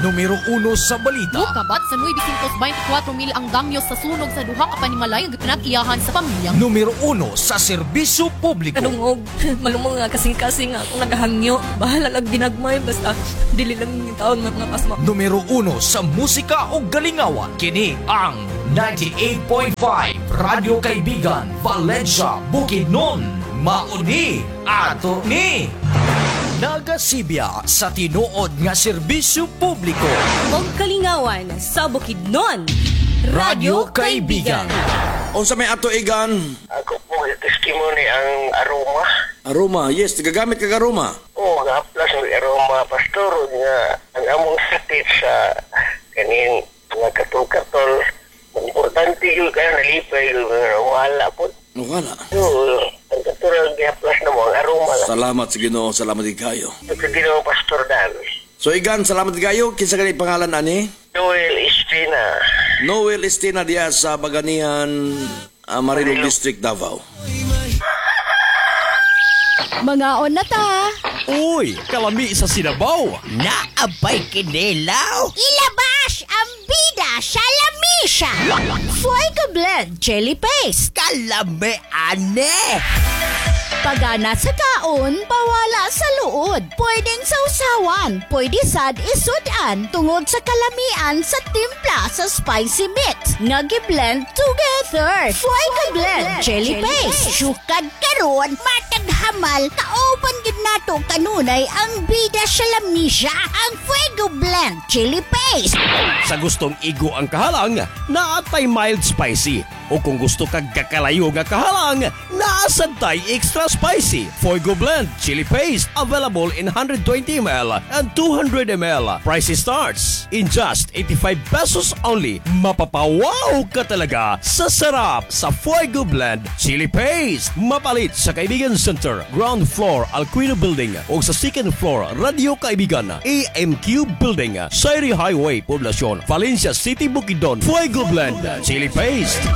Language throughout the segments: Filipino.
numero 1 sa balita. Mukabat sa 924,000 ang damyo sa sunog sa duha ka panimalay nga pinag-iyahan sa pamilya. Numero 1 sa serbisyo publiko. Kanungog, malumong nga kasing-kasing nga akong nagahangyo. Bahala lang ginagmay, basta dili lang yung taon mga pasma. Numero 1 sa musika o galingawan. Kini ang 98.5 Radio Kaibigan, Valencia, Bukidnon. Mauni ato ni Nagasibya sa tinuod nga serbisyo publiko. Og kalingawan sa Bukidnon, Radio Kaibigan. Unsa may ato igan? Ako po, testimony ang aroma. Aroma, yes, nagagamit kag aroma. Oo, ga-plus ng aroma, pastor, nga ang among sakit sa kaning mga katol-katol. Importante yun kaya nalipay yung wala po. Wala. So, ang katulad ga-plus na mo, ang aroma lang. Salamat sa Ginoo, salamat kayo. Ito ginawa pastor Dan. So igan, salamat kayo. Kinsa kanay pangalan ani? Joel Estina. Noel Estina diya sa Baganihan, Marilog District, Davao. Mga onata. Uy, kalami sa Sinabaw. Naabay kinilaw. Ilabas ang bida sa lamisa. Fuego Blend Jelly Paste. Kalami ane. Pagana sa kaon, pawala sa luod. Pwedeng sausawan, pwede sad isudan tungod sa kalamian sa timpla sa spicy mix. Nagi-blend together. Fuego Blend Jelly Paste. Sukad karon, matag hamal, kauban gid nato kanunay ang bida sa lamisa, ang Fuego Blend Jelly Paste. Sa gustong igo ang kahalang, naatay mild spicy. O kung gusto kag kakalayo nga kahalang, naasantay extra spicy. Fuego Blend Chili Paste available in 120ml and 200ml. Price starts in just 85 pesos only. Mapapawaw ka talaga sa sarap sa Fuego Blend Chili Paste. Mapalit sa Kaibigan Center, ground floor Alquino Building o sa second floor Radio Kaibigan, AMQ Building, Sairi Highway, Poblacion, Valencia City, Bukidnon. Fuego Blend Chili Paste.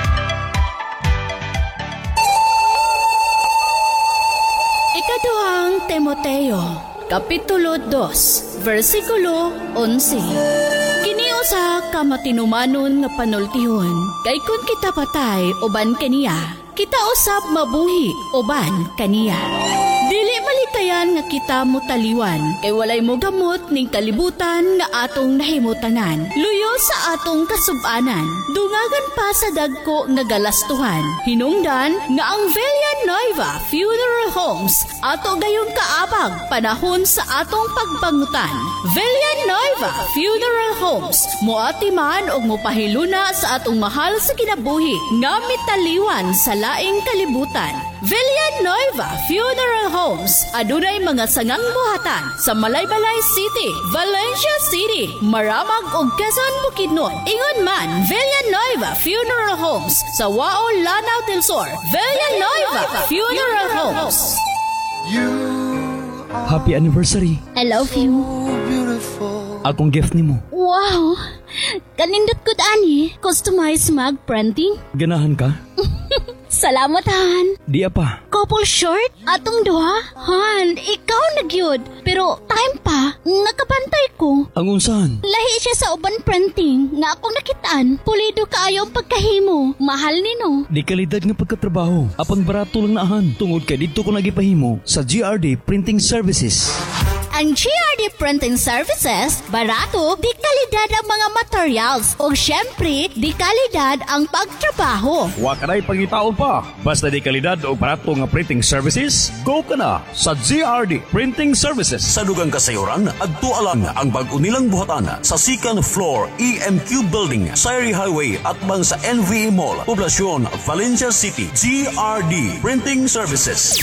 Ikaduhang Timoteo, Kapitulo 2, versikulo 11. Kiniusa ka matinumanon nga panultihon, kay kun kita patay uban kaniya, kita usab mabuhi uban kaniya. Dili malikayan nga kita mo taliwan, kay walay mo gamot ning kalibutan nga atong nahimutanan. Luyo sa atong kasubanan, dungagan pa sa dagko nga galastuhan. Hinungdan nga ang Villa Nueva Funeral Homes ato gayong kaabag panahon sa atong pagbangutan. Villa Nueva Funeral Homes moatiman og mopahiluna sa atong mahal sa kinabuhi nga mitaliwan sa laing kalibutan. Villa Nueva Funeral Homes adunay mga sangang buhatan sa Malaybalay City, Valencia City, Maramag ug Quezon, Bukidnon. Ingon man Villa Nueva Funeral Homes sa Wao, Lanao del Sur. Villa Nueva Funeral Homes. Happy anniversary. I love you. Akong gift nimo. Wow! Kanindot ko ani, customized mag printing. Ganahan ka? Salamat, Han. Di apa. Couple short? Atong duha? Han, ikaw nagyod. Pero time pa, nakabantay ko. Ang unsahan? Lahi siya sa uban printing nga akong nakitaan. Pulido kaayo ang pagkahimo. Mahal nino. Di kalidad nga pagkatrabaho. Apang barato lang naahan. Tungod kay dito ko nagipahimo sa GRD Printing Services. Ang GRD Printing Services, barato, di kalidad ang mga materials. O syempre, di kalidad ang pagtrabaho. Wa ka na'y pangitaon pa. Basta di kalidad o barato nga printing services, go ka na sa GRD Printing Services. Sa dugang kasayuran, agtualang ang bag-unilang buhatan sa second floor EMQ Building, Sairi Highway at bang sa NVE Mall, Poblacion, Valencia City. GRD Printing Services.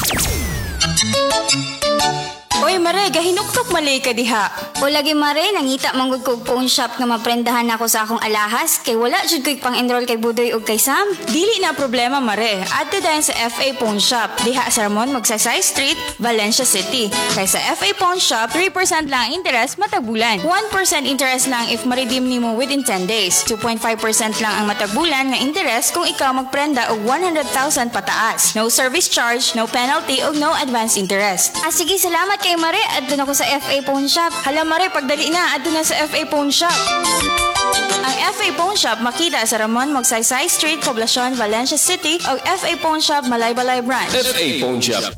Oy, Mare, gahinuktok malay ka diha. O lagi, Mare, nangita manggod kog phone shop nga maprendahan ako sa akong alahas, kay wala jud ko'y pang-enroll kay Budoy ug kay Sam. Dili na problema, Mare. Adto dayon sa FA Pawn Shop, diha sa Ramon, Magsaysay Street, Valencia City. Kay sa FA Pawn Shop, 3% lang interest matag bulan. 1% interest lang if ma-redeem nimo within 10 days. 2.5% lang ang matag bulan nga interest kung ikaw magprenda og 100,000 pataas. No service charge, no penalty ug no advance interest. Sige, salamat kay mare, adto na ko sa FA Pawn Shop. Hala mare, pagdali na, adto na sa FA Pawn Shop. Ang FA Pawn Shop makita sa Ramon Magsaysay Street, Poblacion, Valencia City o FA Pawn Shop, Malaybalay Branch. FA Pawn Shop.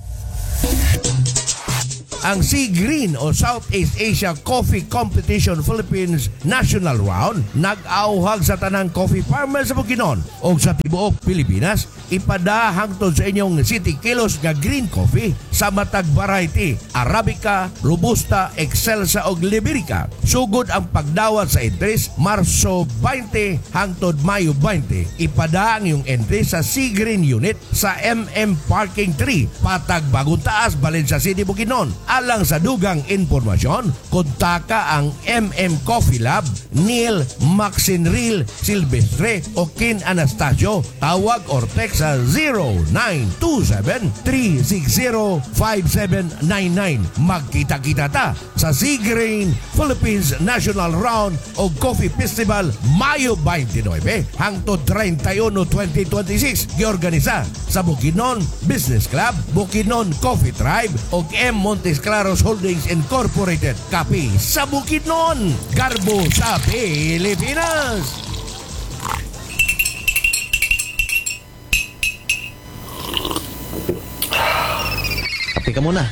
Ang Sea Green o Southeast Asia Coffee Competition Philippines National Round nag-auhag sa tanang coffee farmers sa Bukidnon o sa tibuok Pilipinas. Ipada hangtod sa inyong city kilos nga green coffee sa matag variety Arabica, Robusta, Excelsa o Liberica. Sugod ang pagdawat sa entries Marso 20 hangtod Mayo 20. Ipada ang iyong entry sa Sea Green Unit sa MM Parking 3 Patag Bagong Taas, Valencia City, Bukidnon. Alang sa dugang informasyon, kontaka ang MM Coffee Lab, Neil Maxinril Silvestre o Kin Anastasio. Tawag or text sa 0927-360-5799. Magkita-kita ta sa Sea Green Philippines National Round o Coffee Festival Mayo 29 hangtod 31, 2026. Giorganisa sa Bukidnon Business Club, Bukidnon Coffee Tribe o M. Montes Claros Holdings Incorporated. Kapi sa Bukidnon, Garbo sa Pilipinas. Kape ka muna.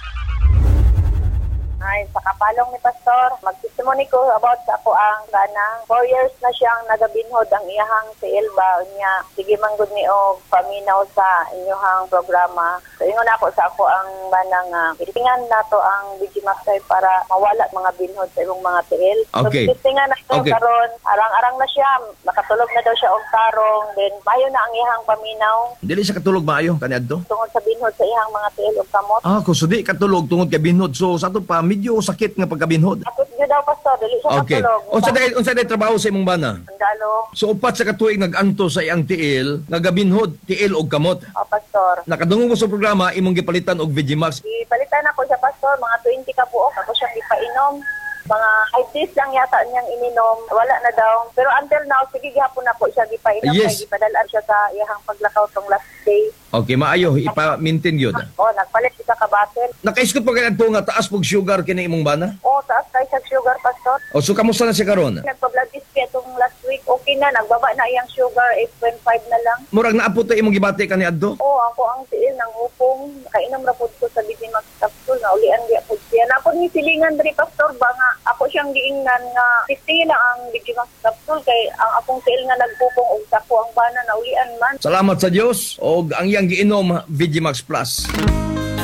Ay, sa kapalong ni Pastor, magtestimony ko about sa ako ang ganang 4 years na siyang nagabinhod ang iyahang si Elba niya. Sige manggod ni og paminaw sa inyong programa. So ingon ako sa ako ang banang itingan nato ang Digimax para mawala mga binhod sa imong mga tiil. Okay. So itingan nato karon, arang-arang na siya, nakatulog na daw siya og tarong, then mayo na ang iyahang paminaw. Dili siya katulog maayo kaniadto? Tungod sa binhod sa iyang mga tiil og kamot. Kusudi katulog tungod kay binhod. So sa to pa medyo sakit nga pagkabinhod. Ako gyud daw Pastor, dili siya katulog. Unsa day trabaho sa imong bana? Sandalo. So upat sa katuig nag-anto sa iyang tiil, nagabinhod, tiil og kamot. Pastor. Nakadungog ko sa programa imong gipalitan og Vegimax. Gipalitan ako sa Pastor, mga 20 ka buok ako siyang gipainom. Mga 5 days lang yata niyang ininom. Wala na daw. Pero until now, sige gihapon na po siya gipainom. Yes. Kaya gipadalaan siya sa iyahang paglakaw tong last day. Okay, maayo. Ipa-maintain yun. Nagpalit siya ka battle. Nakaiskot pa ganito nga taas pog sugar kini imong bana? Taas kay sa sugar, Pastor. So kamusta na siya karon? Nagpa-blood test kaya itong last week. Okay na, nagbaba na iyang sugar. 8.5 na lang. Murag naapot imong gibati kani adto? Ako ang tiil ng upong. Kainom ra pud ko sa Digimax capsule na ulian diya pud siya. Na pud ni silingan diri Pastor ba nga ako siyang giingnan nga 50 na ang Digimax capsule kay ang akong tiil nga nagpupong og sako ang bana na ulian man. Salamat sa Dios og ang iyang giinom Vegimax Plus.